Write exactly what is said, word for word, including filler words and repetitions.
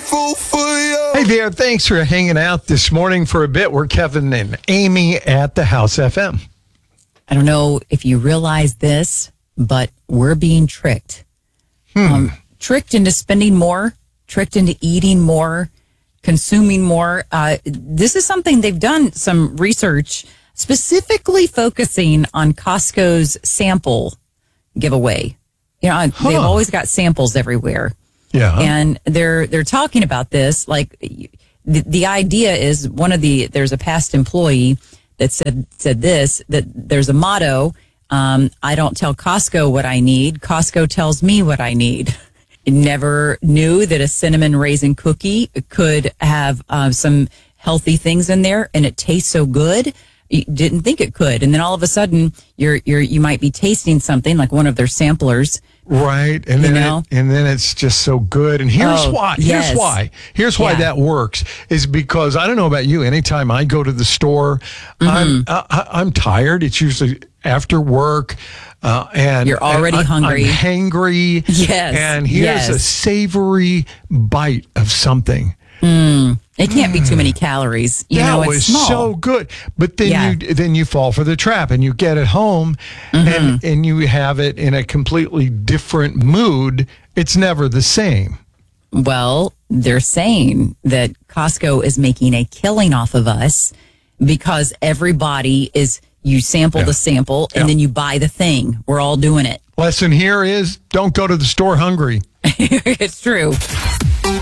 grateful for you. Hey there, thanks for hanging out this morning for a bit. We're Kevin and Amy at the House F M. I don't know if you realize this, but we're being tricked. Hmm. Um, tricked into spending more, tricked into eating more, consuming more. Uh, this is something they've done some research specifically focusing on Costco's sample giveaway. You know, huh. They've always got samples everywhere. Yeah. And they're they're talking about this. Like the, the idea is one of the there's a past employee that said said this, that there's a motto, um, I don't tell Costco what I need. Costco tells me what I need. Never knew that a cinnamon raisin cookie could have uh, some healthy things in there and it tastes so good. You didn't think it could. And then all of a sudden you're you're you might be tasting something like one of their samplers. Right. And then you know? it, and then it's just so good. And here's oh, why. Yes. Here's why. Here's why yeah. that works is because I don't know about you. Anytime I go to the store, mm-hmm. I'm I, I'm tired. It's usually after work. Uh, and you're already and I, hungry. I'm hangry. Yes. And here's yes. a savory bite of something. Mm. It can't be too many calories. You that know, it's was small. so good. But then yeah. you then you fall for the trap and you get it home mm-hmm. and, and you have it in a completely different mood. It's never the same. Well, they're saying that Costco is making a killing off of us because everybody is, you sample yeah. the sample and yeah. then you buy the thing. We're all doing it. Lesson here is don't go to the store hungry. It's true.